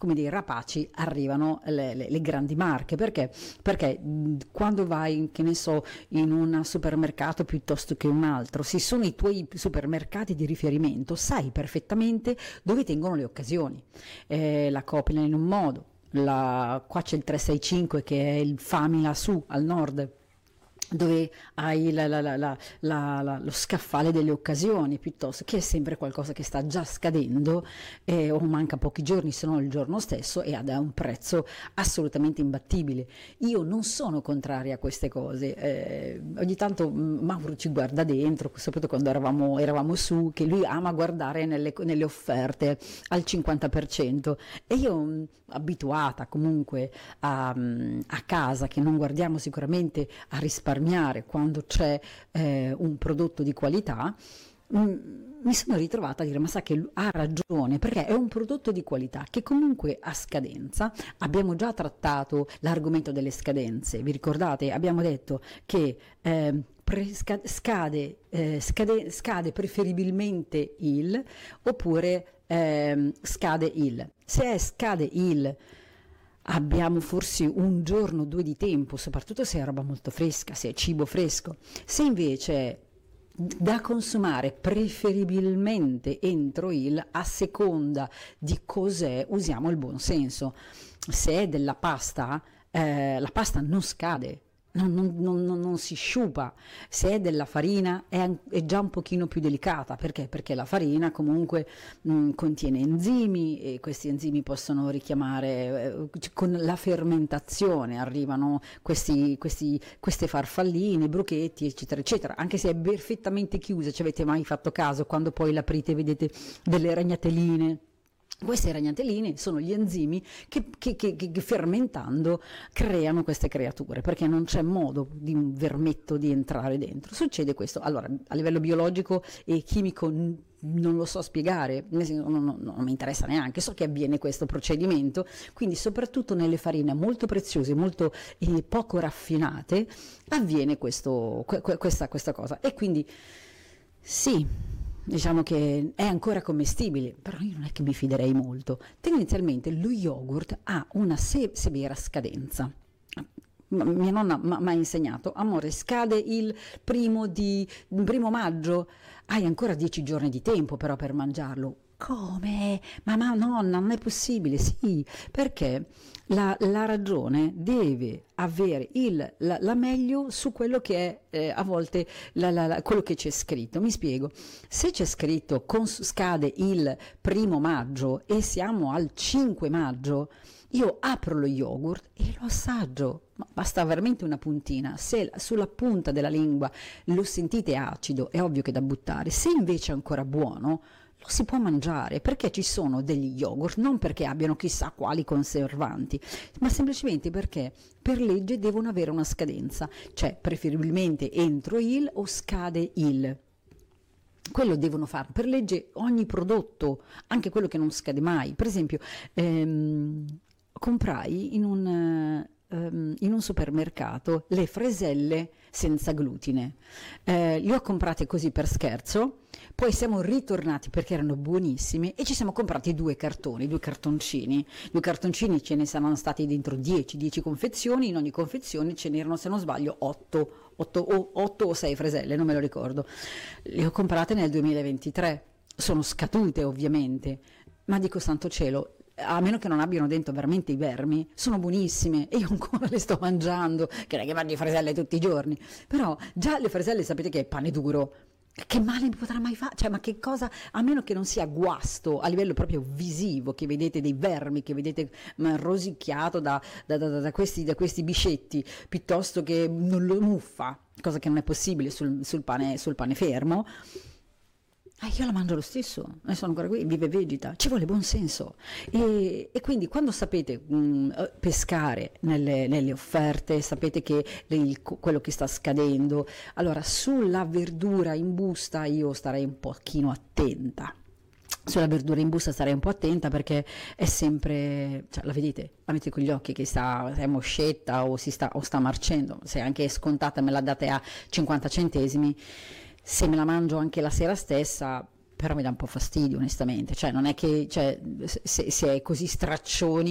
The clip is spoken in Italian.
come dei rapaci arrivano le grandi marche. Perché quando vai, che ne so, in un supermercato piuttosto che un altro, se sono i tuoi supermercati di riferimento, sai perfettamente dove tengono le occasioni. La Coppola in un modo, qua c'è il 365 che è il Famila su al nord, dove hai lo scaffale delle occasioni, piuttosto che è sempre qualcosa che sta già scadendo, o manca pochi giorni, se no il giorno stesso, e ha un prezzo assolutamente imbattibile. Io non sono contraria a queste cose, ogni tanto Mauro ci guarda dentro, soprattutto quando eravamo su, che lui ama guardare nelle offerte al 50%, e io abituata comunque a casa, che non guardiamo sicuramente a risparmiare quando c'è un prodotto di qualità, mi sono ritrovata a dire: ma sa che ha ragione, perché è un prodotto di qualità che comunque ha scadenza. Abbiamo già trattato l'argomento delle scadenze, vi ricordate? Abbiamo detto che scade preferibilmente il, oppure scade il. Se scade il, abbiamo forse un giorno o due di tempo, soprattutto se è roba molto fresca, se è cibo fresco. Se invece è da consumare preferibilmente entro il, a seconda di cos'è, usiamo il buon senso. Se è della pasta, la pasta non scade. Non si sciupa. Se è della farina è già un pochino più delicata. Perché la farina comunque contiene enzimi, e questi enzimi possono richiamare, con la fermentazione arrivano queste farfalline, bruchetti, eccetera eccetera, anche se è perfettamente chiusa. Ci avete mai fatto caso quando poi l'aprite e vedete delle ragnateline? Queste ragnateline sono gli enzimi che fermentando creano queste creature, perché non c'è modo di un vermetto di entrare dentro. Succede questo. Allora, a livello biologico e chimico non lo so spiegare, non mi interessa neanche, so che avviene questo procedimento, quindi soprattutto nelle farine molto preziose, molto poco raffinate, avviene questa cosa. E quindi sì, diciamo che è ancora commestibile, però io non è che mi fiderei molto. Tendenzialmente lo yogurt ha una severa scadenza. Mia nonna mi ha insegnato: amore, scade il primo maggio, hai ancora 10 giorni di tempo però per mangiarlo. Come? Ma nonna, non è possibile. Sì, perché la ragione deve avere la meglio su quello che è a volte quello che c'è scritto. Mi spiego: se c'è scritto scade il 1 maggio e siamo al 5 maggio, io apro lo yogurt e lo assaggio, ma basta veramente una puntina. Se sulla punta della lingua lo sentite acido, è ovvio che è da buttare. Se invece è ancora buono, lo si può mangiare, perché ci sono degli yogurt, non perché abbiano chissà quali conservanti, ma semplicemente perché per legge devono avere una scadenza, cioè preferibilmente entro il o scade il. Quello devono fare per legge ogni prodotto, anche quello che non scade mai. Per esempio, comprai in un supermercato le freselle senza glutine. Li ho comprate così per scherzo, poi siamo ritornati perché erano buonissimi e ci siamo comprati due cartoncini. Due cartoncini, ce ne saranno stati dentro 10 confezioni, in ogni confezione ce n'erano, se non sbaglio, 8 o 6 freselle, non me lo ricordo. Le ho comprate nel 2023, sono scadute ovviamente, ma dico santo cielo, a meno che non abbiano dentro veramente i vermi, sono buonissime e io ancora le sto mangiando, che non è che mangio freselle tutti i giorni, però già le freselle sapete che è pane duro, che male mi potrà mai fare? Cioè, ma che cosa, a meno che non sia guasto a livello proprio visivo, che vedete dei vermi, che vedete rosicchiato da questi biscetti, piuttosto che non lo muffa, cosa che non è possibile sul pane fermo. Io la mangio lo stesso, sono ancora qui, vive e vegeta, ci vuole buon senso. E quindi quando sapete pescare nelle offerte, sapete che quello che sta scadendo, allora sulla verdura in busta io starei un pochino attenta. Sulla verdura in busta starei un po' attenta, perché è sempre, cioè, la vedete con gli occhi che è moscetta o sta marcendo, se anche è scontata me la date a 50 centesimi. Se me la mangio anche la sera stessa, però mi dà un po' fastidio onestamente, cioè non è che, cioè, se è così straccioni